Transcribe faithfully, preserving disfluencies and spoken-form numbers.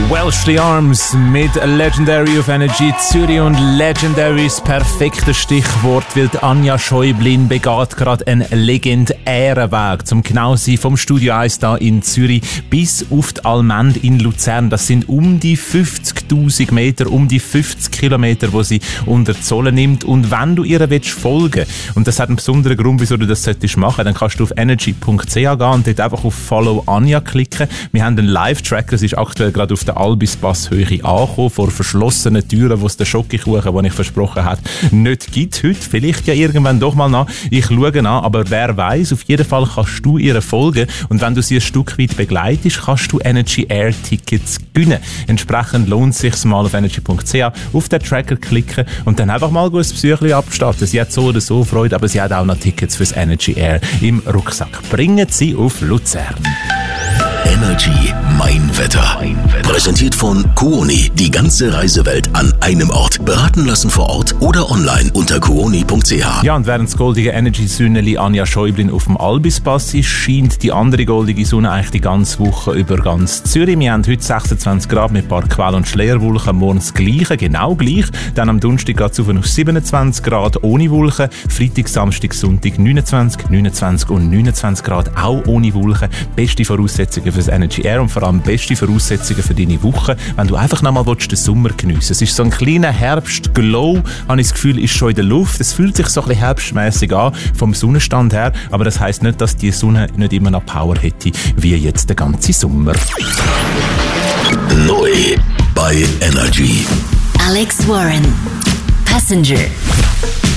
Welshly Arms mit Legendary of Energy Zürich und Legendary ist das perfekte Stichwort, weil die Anja Schäublin begeht gerade einen legendären Weg, zum genau sein vom Studio eins da in Zürich bis auf die Allmende in Luzern. Das sind um die fünfzigtausend Meter, um die fünfzig Kilometer, wo sie unter die Zolle nimmt. Und wenn du ihr willst folgen, und das hat einen besonderen Grund, wieso du das solltest machen, dann kannst du auf energy punkt c h gehen und dort einfach auf Follow Anja klicken. Wir haben einen Live-Tracker, es ist aktuell gerade auf der Albis-Passhöhe angekommen, vor verschlossenen Türen, wo es den Schokokuchen, den ich versprochen habe, nicht gibt heute. Vielleicht ja irgendwann doch mal nach. Ich schaue an, aber wer weiß, auf jeden Fall kannst du ihr folgen und wenn du sie ein Stück weit begleitest, kannst du Energy Air Tickets gewinnen. Entsprechend lohnt es sich mal auf energy punkt c h auf den Tracker klicken und dann einfach mal ein Psychli abstatten. Sie hat so oder so Freude, aber sie hat auch noch Tickets fürs Energy Air im Rucksack. Bringen Sie auf Luzern. Energy Mein Wetter. Mein Wetter. Präsentiert von Kuoni. Die ganze Reisewelt an einem Ort. Beraten lassen vor Ort oder online unter kuoni punkt c h. Ja, und während das goldige Energy-Sünneli Anja Schäublin auf dem Albispass ist, scheint die andere goldige Sonne eigentlich die ganze Woche über ganz Zürich. Wir haben heute sechsundzwanzig Grad mit ein paar Quell- und Schleierwolken, morgen das Gleiche, genau gleich. Dann am Donnerstag geht es auf siebenundzwanzig Grad ohne Wolken. Freitag, Samstag, Sonntag neunundzwanzig, neunundzwanzig und neunundzwanzig Grad auch ohne Wolken. Beste Voraussetzungen für das Energy Air und vor allem beste Voraussetzungen für deine Woche, wenn du einfach nochmal den Sommer geniessen willst. Es ist so ein kleiner Herbst-Glow, habe ich das Gefühl, ist schon in der Luft. Es fühlt sich so ein bisschen herbstmäßig an vom Sonnenstand her, aber das heisst nicht, dass die Sonne nicht immer noch Power hätte, wie jetzt der ganze Sommer. Neu bei Energy. Alex Warren, Passenger.